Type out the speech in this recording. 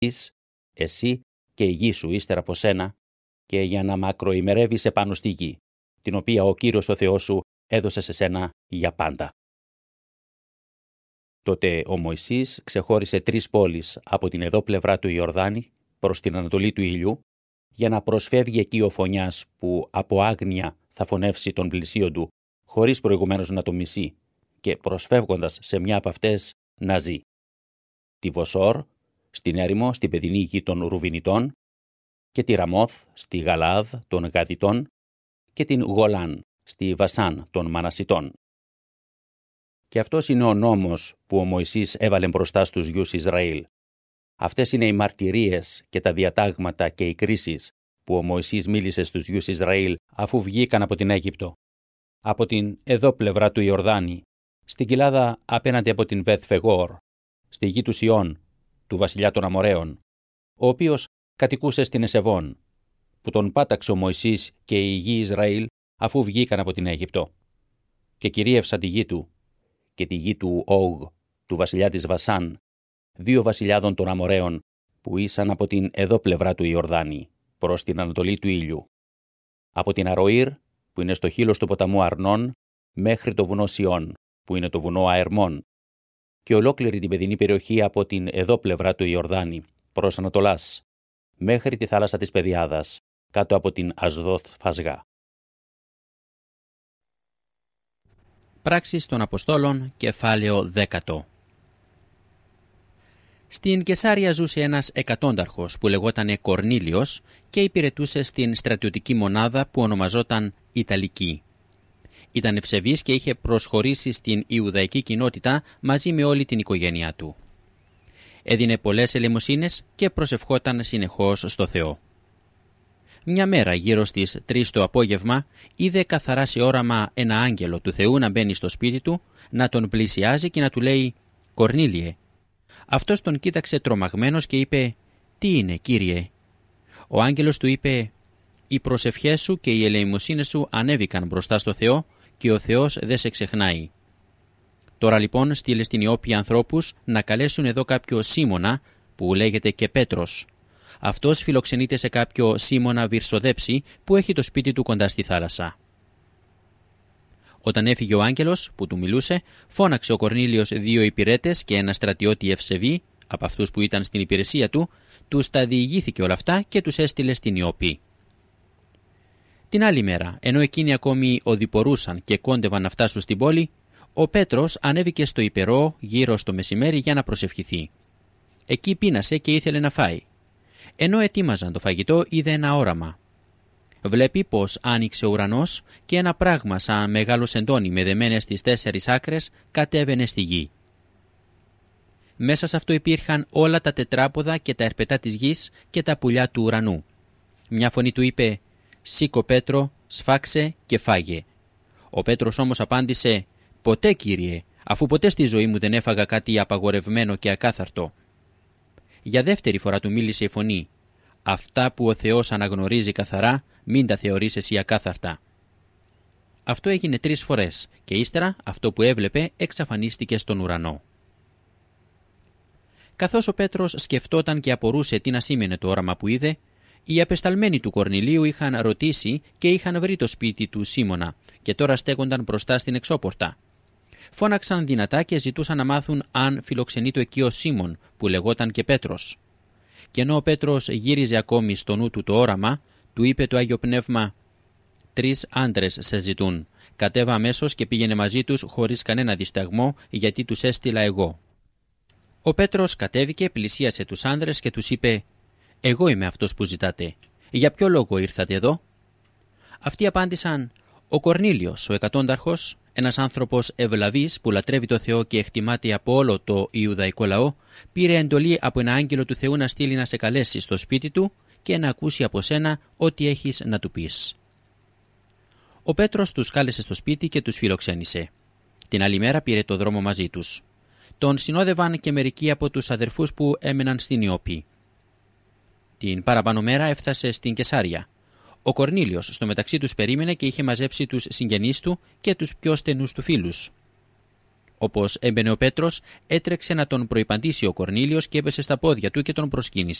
εσύ και η γη σου ύστερα από σένα, και για να μακροημερεύεις επάνω στη γη, την οποία ο Κύριος ο Θεός σου έδωσε σε σένα για πάντα. Τότε ο Μωυσής ξεχώρισε 3 πόλεις από την εδώ πλευρά του Ιορδάνη προς την ανατολή του ήλιου, για να προσφεύγει εκεί ο φωνιάς που από άγνοια θα φωνεύσει τον πλησίον του, χωρίς προηγουμένως να το μισεί, και προσφεύγοντας σε μια από αυτές να ζει. Τη Βοσόρ, στην έρημο, στην παιδινή γη των Ρουβινιτών, και τη Ραμόθ, στη Γαλάδ των Γαδιτών, και την Γολάν, στη Βασάν των Μανασιτών. Και αυτός είναι ο νόμος που ο Μωυσής έβαλε μπροστά στους γιους Ισραήλ. Αυτές είναι οι μαρτυρίες και τα διατάγματα και οι κρίσεις που ο Μωυσής μίλησε στους γιους Ισραήλ αφού βγήκαν από την Αίγυπτο. Από την εδώ πλευρά του Ιορδάνη, στην κοιλάδα απέναντι από την Βεθ Φεγόρ, στη γη του Σιών, του βασιλιά των Αμοραίων, ο οποίος κατοικούσε στην Εσεβών, που τον πάταξε ο Μωυσής και οι γη Ισραήλ αφού βγήκαν από την Αίγυπτο. Και κυρίευσαν τη γη του και τη γη του Όγ, του βασιλιά της Βασάν, 2 βασιλιάδων των Αμοραίων, που ήσαν από την εδώ πλευρά του Ιορδάνη, προς την ανατολή του ήλιου. Από την Αροήρ, που είναι στο χείλος του ποταμού Αρνών, μέχρι το βουνό Σιών, που είναι το βουνό Αερμών, και ολόκληρη την παιδινή περιοχή από την εδώ πλευρά του Ιορδάνη, προς Ανατολάς, μέχρι τη θάλασσα της Πεδιάδας, κάτω από την Ασδόθ Φασγά. Πράξεις των Αποστόλων, κεφάλαιο 10. Στην Κεσάρια ζούσε ένας εκατόνταρχος που λεγότανε Κορνήλιος και υπηρετούσε στην στρατιωτική μονάδα που ονομαζόταν Ιταλική. Ήταν ευσεβής και είχε προσχωρήσει στην Ιουδαϊκή κοινότητα μαζί με όλη την οικογένειά του. Έδινε πολλές ελεημοσύνες και προσευχόταν συνεχώς στο Θεό. Μια μέρα γύρω στις 3 το απόγευμα είδε καθαρά σε όραμα ένα άγγελο του Θεού να μπαίνει στο σπίτι του, να τον πλησιάζει και να του λέει «Κορνήλιε». Αυτός τον κοίταξε τρομαγμένος και είπε «Τι είναι, Κύριε?» Ο άγγελος του είπε «Οι προσευχές σου και οι ελεημοσύνες σου ανέβηκαν μπροστά στο Θεό και ο Θεός δεν σε ξεχνάει. Τώρα λοιπόν στείλε στην Ιώπη ανθρώπους να καλέσουν εδώ κάποιο Σίμωνα που λέγεται και Πέτρος. Αυτός φιλοξενείται σε κάποιο Σίμωνα Βυρσοδέψη που έχει το σπίτι του κοντά στη θάλασσα». Όταν έφυγε ο άγγελος που του μιλούσε, φώναξε ο Κορνήλιος 2 υπηρέτες και ένα στρατιώτη ευσεβή από αυτούς που ήταν στην υπηρεσία του, τους τα διηγήθηκε όλα αυτά και τους έστειλε στην Ιώπη. Την άλλη μέρα, ενώ εκείνοι ακόμη οδηπορούσαν και κόντευαν να φτάσουν στην πόλη, ο Πέτρος ανέβηκε στο υπερό γύρω στο μεσημέρι για να προσευχηθεί. Εκεί πείνασε και ήθελε να φάει. Ενώ ετοίμαζαν το φαγητό, είδε ένα όραμα. Βλέπει πως άνοιξε ο ουρανός και ένα πράγμα σαν μεγάλο σεντόνι με δεμένες στις 4 άκρες κατέβαινε στη γη. Μέσα σε αυτό υπήρχαν όλα τα τετράποδα και τα ερπετά της γης και τα πουλιά του ουρανού. Μια φωνή του είπε «Σήκω Πέτρο, σφάξε και φάγε». Ο Πέτρος όμως απάντησε «Ποτέ, Κύριε, αφού ποτέ στη ζωή μου δεν έφαγα κάτι απαγορευμένο και ακάθαρτο». Για δεύτερη φορά του μίλησε η φωνή «Αυτά που ο Θεός αναγνωρίζει καθαρά, μην τα θεωρείς εσύ ακάθαρτα». Αυτό έγινε 3 φορές και ύστερα αυτό που έβλεπε εξαφανίστηκε στον ουρανό. Καθώς ο Πέτρος σκεφτόταν και απορούσε τι να σήμαινε το όραμα που είδε, οι απεσταλμένοι του Κορνηλίου είχαν ρωτήσει και είχαν βρει το σπίτι του Σίμωνα και τώρα στέκονταν μπροστά στην εξώπορτα. Φώναξαν δυνατά και ζητούσαν να μάθουν αν φιλοξενεί το εκεί ο Σίμων που λεγόταν και Πέτρος. Και ενώ ο Πέτρος γύριζε ακόμη στο νου του το όραμα, του είπε το Άγιο Πνεύμα «3 άντρες σε ζητούν. Κατέβα αμέσως και πήγαινε μαζί τους χωρίς κανένα δισταγμό, γιατί τους έστειλα εγώ». Ο Πέτρος κατέβηκε, πλησίασε τους άνδρες και τους είπε «Εγώ είμαι αυτός που ζητάτε. Για ποιο λόγο ήρθατε εδώ?» Αυτοί απάντησαν «Ο Κορνήλιος, ο εκατόνταρχος, ένας άνθρωπος ευλαβής που λατρεύει το Θεό και εκτιμάται από όλο το Ιουδαϊκό λαό, πήρε εντολή από ένα άγγελο του Θεού να στείλει να σε καλέσει στο σπίτι του και να ακούσει από σένα ό,τι έχεις να του πεις». Ο Πέτρος τους κάλεσε στο σπίτι και τους φιλοξένησε. Την άλλη μέρα πήρε το δρόμο μαζί τους. Τον συνόδευαν και μερικοί από τους αδερφούς που έμεναν στην Ιώπη. Την παραπάνω μέρα έφτασε στην Κεσάρια. Ο Κορνήλιος στο μεταξύ τους περίμενε και είχε μαζέψει τους συγγενείς του και τους πιο στενούς του φίλους. Όπως έμπαινε ο Πέτρος, έτρεξε να τον προϋπαντήσει ο Κορνήλιος και έπεσε στα πόδια του και τον προσκύνησε.